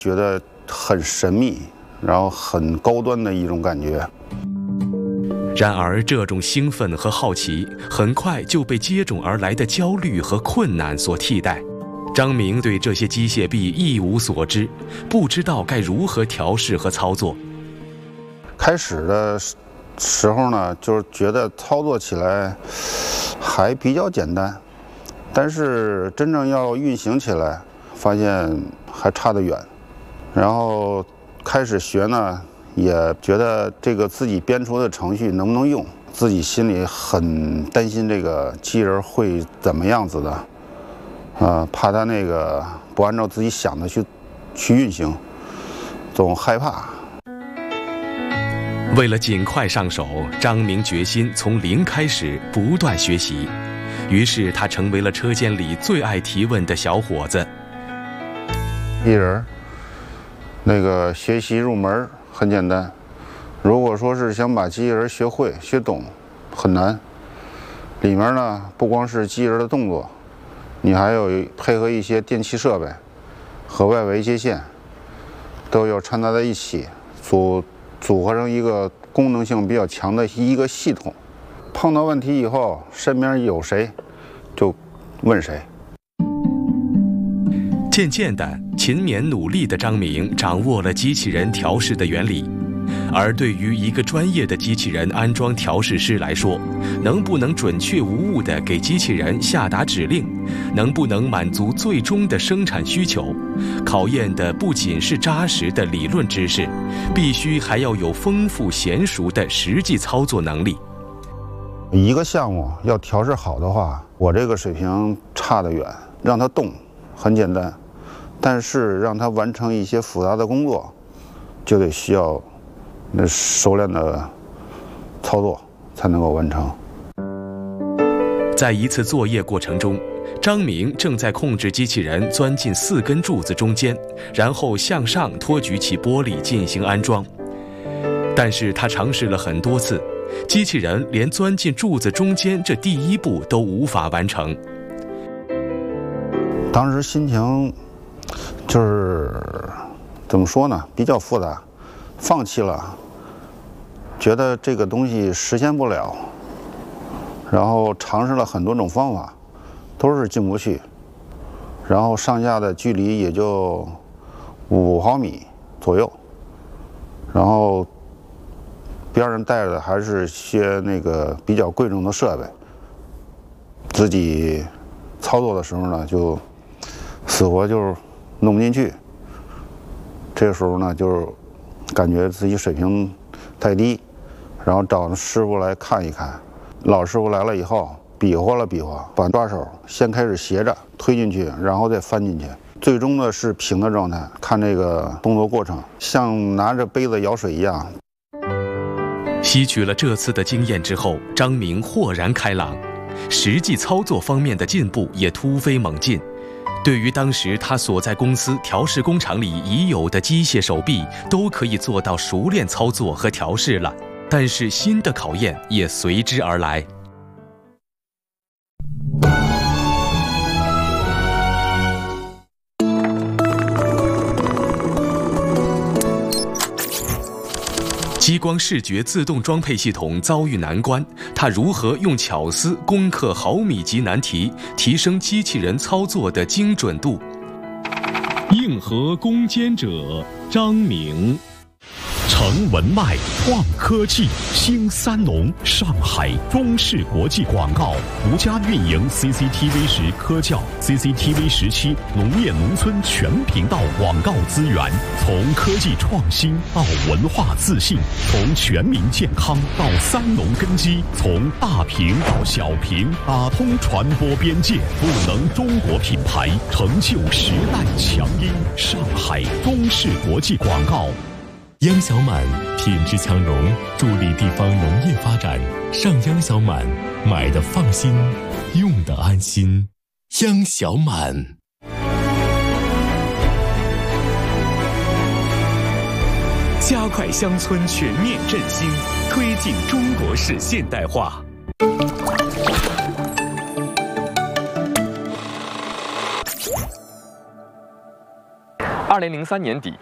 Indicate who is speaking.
Speaker 1: 觉得很神秘，然后很高端的一种感觉。
Speaker 2: 然而，这种兴奋和好奇很快就被接踵而来的焦虑和困难所替代。张明对这些机械臂一无所知，不知道该如何调试和操作。
Speaker 1: 开始的时候呢，就是觉得操作起来还比较简单，但是真正要运行起来，发现还差得远。然后开始学呢，也觉得这个自己编出的程序能不能用，自己心里很担心这个机器人会怎么样子的，怕它那个不按照自己想的去运行，总害怕。
Speaker 2: 为了尽快上手，张明决心从零开始不断学习，于是他成为了车间里最爱提问的小伙子。
Speaker 1: 机器人那个学习入门很简单，如果说是想把机器人学会学懂，很难。里面呢不光是机器人的动作，你还有配合一些电气设备和外围接线，都要掺杂在一起，组合成一个功能性比较强的一个系统。碰到问题以后，身边有谁就问谁。
Speaker 2: 渐渐的，勤勉努力的张明掌握了机器人调试的原理。而对于一个专业的机器人安装调试师来说，能不能准确无误地给机器人下达指令，能不能满足最终的生产需求，考验的不仅是扎实的理论知识，必须还要有丰富娴熟的实际操作能力。
Speaker 1: 一个项目要调试好的话，我这个水平差得远。让它动很简单，但是让它完成一些复杂的工作，就得需要那熟练的操作才能够完成。
Speaker 2: 在一次作业过程中，张明正在控制机器人钻进4根柱子中间，然后向上托举起玻璃进行安装。但是他尝试了很多次，机器人连钻进柱子中间这第一步都无法完成。
Speaker 1: 当时心情就是怎么说呢，比较复杂，放弃了，觉得这个东西实现不了，然后尝试了很多种方法，都是进不去，然后上下的距离也就5毫米左右，然后边上带着的还是些那个比较贵重的设备，自己操作的时候呢，就死活就是弄不进去。这个时候呢，就是感觉自己水平太低，然后找师傅来看一看。老师傅来了以后，比划了比划，把抓手先开始斜着推进去，然后再翻进去，最终呢是平的状态。看这个动作过程，像拿着杯子舀水一样。
Speaker 2: 吸取了这次的经验之后，张明豁然开朗，实际操作方面的进步也突飞猛进。对于当时他所在公司调试工厂里已有的机械手臂，都可以做到熟练操作和调试了。但是新的考验也随之而来。激光视觉自动装配系统遭遇难关，它如何用巧思攻克毫米级难题，提升机器人操作的精准度？
Speaker 3: 硬核攻坚者张明。成文脉创科技，兴三农上海中视国际广告独家运营 CCTV 10科教 CCTV 17农业农村全频道广告资源，从科技创新到文化自信，从全民健康到三农根基，从大屏到小屏，打通传播边界，赋能中国品牌，成就时代强音。上海中视国际广告。
Speaker 4: 央小满品质强融，助力地方农业发展。上央小满，买的放心，用的安心。央小满。
Speaker 5: 加快乡村全面振兴，推进中国式现代化。
Speaker 6: 2003年底，